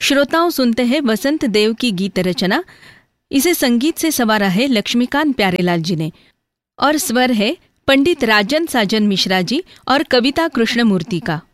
श्रोताओं सुनते हैं वसंत देव की गीत रचना। इसे संगीत से संवारा है लक्ष्मीकांत प्यारेलाल जी ने और स्वर है पंडित राजन साजन मिश्रा जी और कविता कृष्णमूर्ति का।